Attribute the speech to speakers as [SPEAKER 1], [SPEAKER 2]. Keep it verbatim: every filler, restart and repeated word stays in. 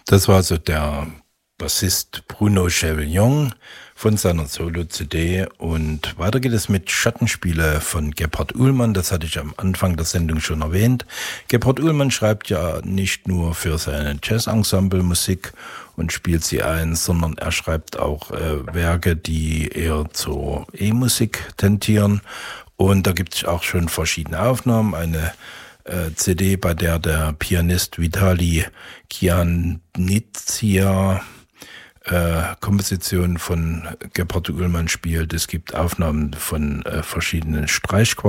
[SPEAKER 1] Das war also der Bassist Bruno Chevillon von seiner Solo-C D. Und weiter geht es mit Schattenspiele von Gebhard Uhlmann. Das hatte ich am Anfang der Sendung schon erwähnt. Gebhard Uhlmann schreibt ja nicht nur für seine Jazz-Ensemble Musik und spielt sie ein, sondern er schreibt auch äh, Werke, die eher zur E-Musik tendieren. Und da gibt es auch schon verschiedene Aufnahmen. Eine C D, bei der der Pianist Vitali Kianizia äh, Kompositionen von Gebhard Uhlmann spielt. Es gibt Aufnahmen von äh, verschiedenen Streichquartetten.